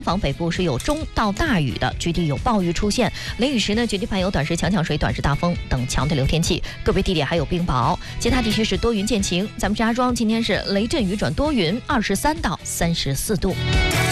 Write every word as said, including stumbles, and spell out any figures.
防北部是有中到大雨的，局地有暴雨出现，雷雨时呢，局地伴有短时强降水、短时大风等强对流天气，个别地点还有冰雹。其他地区是多云见晴。咱们石家庄今天是雷阵雨转多云，二十三到三十四度。